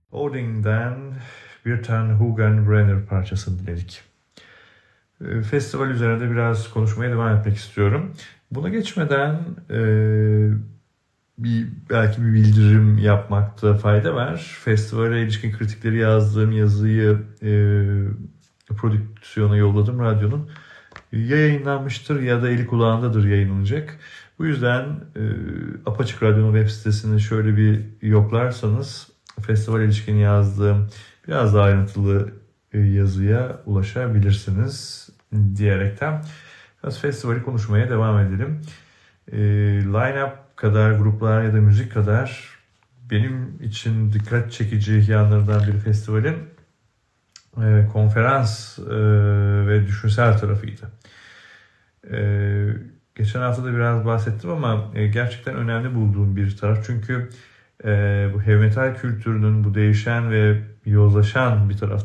Odin'den bir tane Hugen Brenner parçasını dinledik. Festival üzerinde biraz konuşmaya devam etmek istiyorum. Buna geçmeden belki bir bildirim yapmakta fayda var. Festivale ilişkin kritikleri yazdığım yazıyı prodüksiyona yolladım radyonun. Ya yayınlanmıştır ya da eli kulağındadır yayınlanacak. Bu yüzden Apaçık Radyo'nun web sitesini şöyle bir yoklarsanız festival ilişkin yazdığım biraz daha ayrıntılı yazıya ulaşabilirsiniz diyerekten biraz festivali konuşmaya devam edelim. Line-up kadar, gruplar ya da müzik kadar benim için dikkat çekici yanlarından biri festivalin konferans ve düşünsel tarafıydı. Geçen hafta da biraz bahsettim ama gerçekten önemli bulduğum bir taraf. Çünkü bu heavy metal kültürünün bu değişen ve yozlaşan bir taraf